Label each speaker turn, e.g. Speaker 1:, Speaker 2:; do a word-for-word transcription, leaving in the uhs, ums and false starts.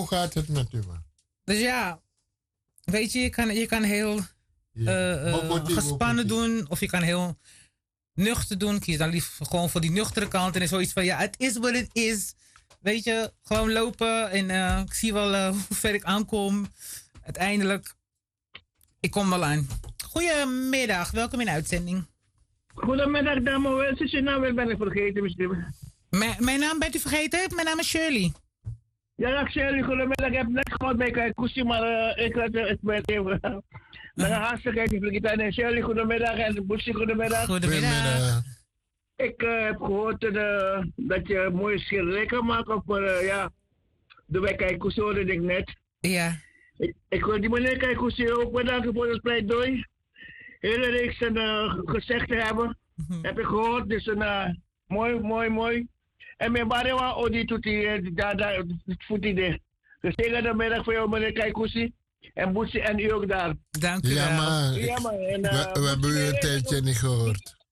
Speaker 1: hoe gaat het met u, man?
Speaker 2: Dus ja, weet je, je kan, je kan heel
Speaker 1: Ja.
Speaker 2: uh, uh,
Speaker 1: Bobotie,
Speaker 2: gespannen
Speaker 1: bobotie.
Speaker 2: doen. Of je kan heel nuchter doen. Kies dan liever gewoon voor die nuchtere kant. En is zoiets van, ja, het is wat het is. Weet je, gewoon lopen. En uh, ik zie wel uh, hoe ver ik aankom. Uiteindelijk, ik kom wel aan. Goedemiddag, welkom in de uitzending.
Speaker 3: Goedemiddag, dame. Wat is je naam? Ik ben ik vergeten misschien.
Speaker 2: M- mijn naam bent u vergeten? Mijn naam is Shirley.
Speaker 3: Ja, dag Shirley. Goedemiddag. Ik heb net gehoord bij Kijkoesie, maar uh, ik had uh, ik ben even... Uh, naar een hartstikke vergeten. En Shirley, goedemiddag. En Boesie, goedemiddag.
Speaker 2: Goedemiddag.
Speaker 3: Ik uh, heb gehoord uh, dat je een mooie schilderij kan maken op, uh, ja, de bij Kijkoesie hoorde ik net.
Speaker 2: Ja.
Speaker 3: Ik, ik wil die meneer Kijkoesie ook bedanken voor het pleidooi. Hele reeks uh, gezegd te hebben. Mm-hmm. Heb ik gehoord. Dus een uh, mooi, mooi, mooi. En mijn barewa odi tuti daar daar het voet idee. Dus tegen de middag voor jou meneer Kijkoesie. En Boetsie en u ook daar.
Speaker 2: Dank u
Speaker 1: ja,
Speaker 2: wel.
Speaker 1: Maar,
Speaker 3: ja, maar. En, uh,
Speaker 1: we, we hebben u een tijdje niet gehoord.